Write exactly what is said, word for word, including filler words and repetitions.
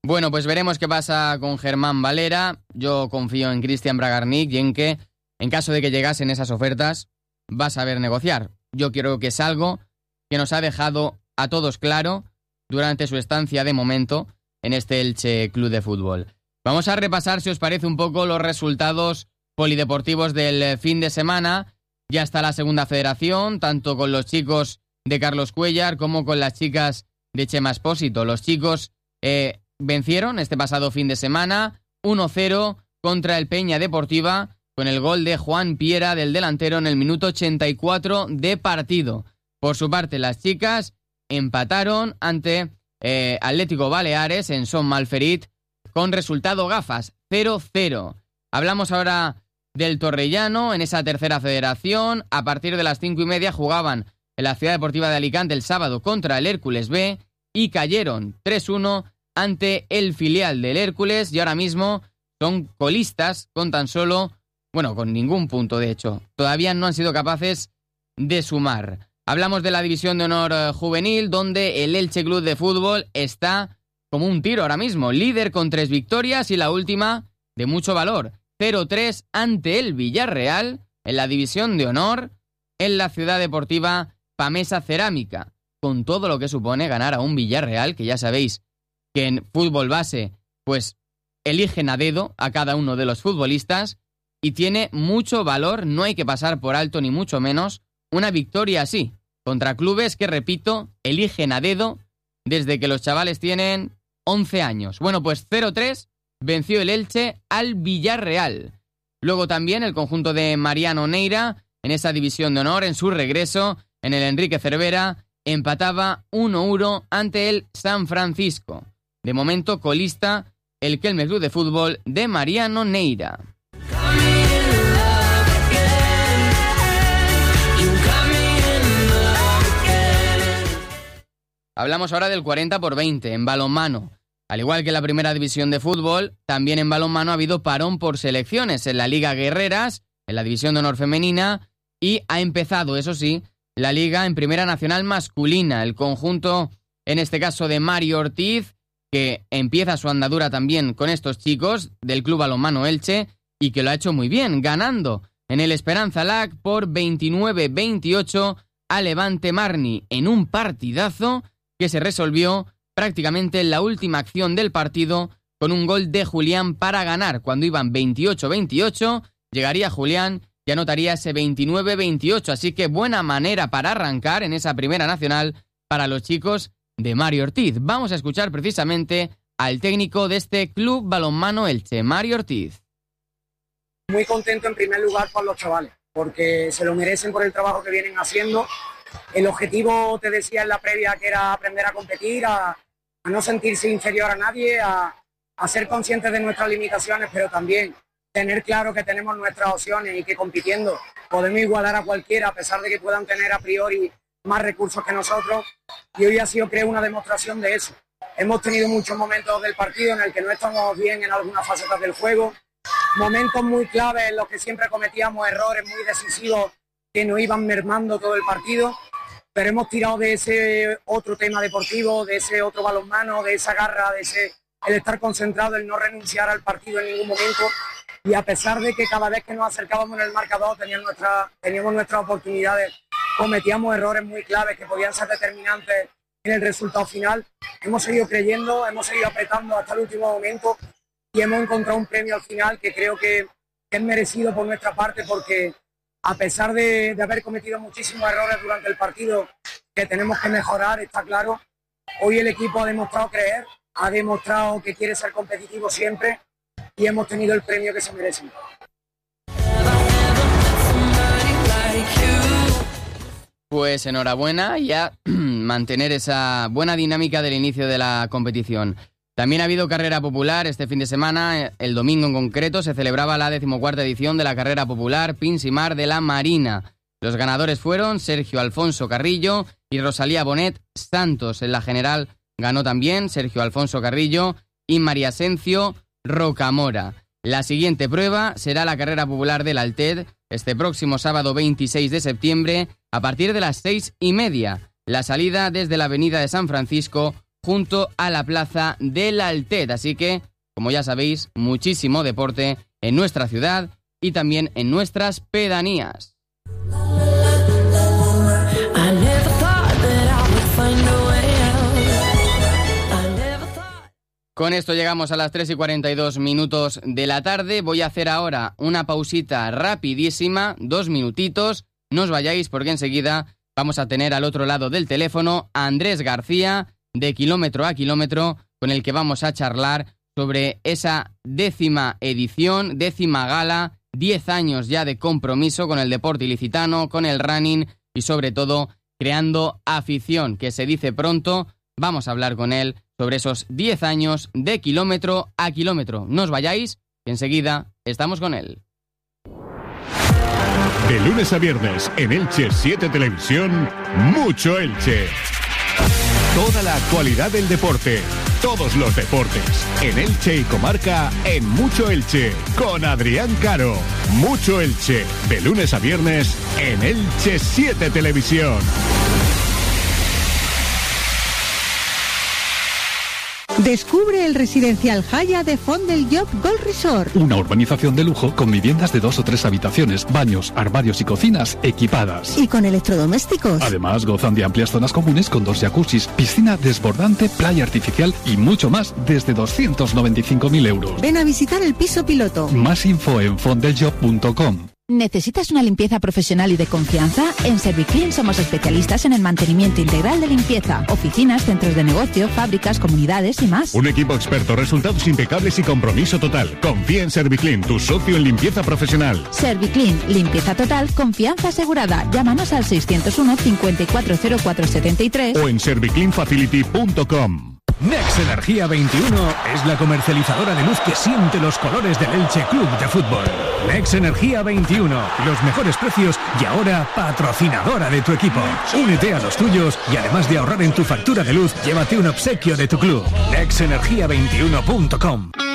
Bueno, pues veremos qué pasa con Germán Valera. Yo confío en Cristian Bragarnik y en que, en caso de que llegasen esas ofertas, va a saber negociar. Yo creo que es algo que nos ha dejado a todos claro durante su estancia de momento en este Elche Club de Fútbol. Vamos a repasar, si os parece, un poco los resultados polideportivos del fin de semana. Ya está la segunda federación, tanto con los chicos de Carlos Cuéllar como con las chicas de Chema Espósito. Los chicos eh, vencieron este pasado fin de semana uno cero contra el Peña Deportiva con el gol de Juan Piera del delantero en el minuto ochenta y cuatro de partido. Por su parte, las chicas empataron ante eh, Atlético Baleares en Son Malferit con resultado gafas, cero cero. Hablamos ahora del Torrellano en esa tercera federación. A partir de las cinco y media jugaban en la Ciudad Deportiva de Alicante el sábado contra el Hércules B y cayeron tres uno ante el filial del Hércules y ahora mismo son colistas con tan solo, bueno, con ningún punto de hecho. Todavía no han sido capaces de sumar. Hablamos de la División de Honor Juvenil, donde el Elche Club de Fútbol está como un tiro ahora mismo, líder con tres victorias y la última de mucho valor, cero tres ante el Villarreal en la División de Honor en la Ciudad Deportiva Pamesa Cerámica, con todo lo que supone ganar a un Villarreal, que ya sabéis que en fútbol base pues eligen a dedo a cada uno de los futbolistas y tiene mucho valor, no hay que pasar por alto ni mucho menos una victoria así, contra clubes que, repito, eligen a dedo desde que los chavales tienen once años. Bueno, pues cero tres venció el Elche al Villarreal. Luego también el conjunto de Mariano Neira, en esa división de honor, en su regreso, en el Enrique Cervera, empataba uno uno ante el San Francisco. De momento, colista el Kelme Club de Fútbol de Mariano Neira. Hablamos ahora del cuarenta por veinte en balonmano. Al igual que en la primera división de fútbol, también en balonmano ha habido parón por selecciones en la Liga Guerreras, en la división de honor femenina, y ha empezado, eso sí, la Liga en Primera Nacional masculina. El conjunto, en este caso de Mario Ortiz, que empieza su andadura también con estos chicos del Club Balonmano Elche, y que lo ha hecho muy bien, ganando en el Esperanza Lac por veintinueve veintiocho a Levante Marni, en un partidazo que se resolvió prácticamente en la última acción del partido con un gol de Julián para ganar. Cuando iban veintiocho veintiocho, llegaría Julián y anotaría ese veintinueve veintiocho. Así que buena manera para arrancar en esa Primera Nacional para los chicos de Mario Ortiz. Vamos a escuchar precisamente al técnico de este Club Balonmano Elche, Mario Ortiz. Muy contento en primer lugar por los chavales, porque se lo merecen por el trabajo que vienen haciendo. El objetivo, te decía en la previa, que era aprender a competir, a, a no sentirse inferior a nadie, a, a ser conscientes de nuestras limitaciones, pero también tener claro que tenemos nuestras opciones y que compitiendo podemos igualar a cualquiera, a pesar de que puedan tener a priori más recursos que nosotros. Y hoy ha sido, creo, una demostración de eso. Hemos tenido muchos momentos del partido en el que no estamos bien en algunas facetas del juego, momentos muy claves en los que siempre cometíamos errores muy decisivos que nos iban mermando todo el partido, pero hemos tirado de ese otro tema deportivo, de ese otro balonmano, de esa garra, de ese el estar concentrado, el no renunciar al partido en ningún momento, y a pesar de que cada vez que nos acercábamos en el marcador teníamos, nuestra, teníamos nuestras oportunidades, cometíamos errores muy claves que podían ser determinantes en el resultado final, hemos seguido creyendo, hemos seguido apretando hasta el último momento y hemos encontrado un premio al final que creo que, que es merecido por nuestra parte, porque a pesar de, de haber cometido muchísimos errores durante el partido que tenemos que mejorar, está claro, hoy el equipo ha demostrado creer, ha demostrado que quiere ser competitivo siempre y hemos tenido el premio que se merecen. Pues enhorabuena y a mantener esa buena dinámica del inicio de la competición. También ha habido carrera popular este fin de semana. El domingo en concreto se celebraba la decimocuarta edición de la carrera popular Pinsimar de la Marina. Los ganadores fueron Sergio Alfonso Carrillo y Rosalía Bonet Santos. En la general ganó también Sergio Alfonso Carrillo y María Asencio Rocamora. La siguiente prueba será la carrera popular del Alted este próximo sábado veintiséis de septiembre a partir de las seis y media. La salida desde la avenida de San Francisco junto a la plaza del Altet. Así que, como ya sabéis, muchísimo deporte en nuestra ciudad y también en nuestras pedanías. Con esto llegamos a las tres y cuarenta y dos minutos de la tarde. Voy a hacer ahora una pausita rapidísima, dos minutitos. No os vayáis porque enseguida vamos a tener al otro lado del teléfono a Andrés García, de Kilómetro a Kilómetro, con el que vamos a charlar sobre esa décima edición, décima gala, diez años ya de compromiso con el deporte ilicitano, con el running y sobre todo creando afición, que se dice pronto. Vamos a hablar con él sobre esos diez años de Kilómetro a Kilómetro. No os vayáis, que enseguida estamos con él. De lunes a viernes en Elche siete Televisión, Mucho Elche. Toda la actualidad del deporte, todos los deportes, en Elche y comarca, en Mucho Elche, con Adrián Caro. Mucho Elche, de lunes a viernes en Elche siete Televisión. Descubre el residencial Haya de Font del Llop Golf Resort. Una urbanización de lujo con viviendas de dos o tres habitaciones, baños, armarios y cocinas equipadas. Y con electrodomésticos. Además, gozan de amplias zonas comunes con dos jacuzzis, piscina desbordante, playa artificial y mucho más desde doscientos noventa y cinco mil euros. Ven a visitar el piso piloto. Más info en font del llop punto com. ¿Necesitas una limpieza profesional y de confianza? En Serviclean somos especialistas en el mantenimiento integral de limpieza. Oficinas, centros de negocio, fábricas, comunidades y más. Un equipo experto, resultados impecables y compromiso total. Confía en Serviclean, tu socio en limpieza profesional. Serviclean, limpieza total, confianza asegurada. Llámanos al seiscientos uno, cincuenta y cuatro cero cuatro setenta y tres o en serviclean facility punto com. Nex Energía veintiuno es la comercializadora de luz que siente los colores del Elche Club de Fútbol. Nex Energía veintiuno, los mejores precios y ahora patrocinadora de tu equipo. Únete a los tuyos y además de ahorrar en tu factura de luz, llévate un obsequio de tu club. nex energía veintiuno punto com.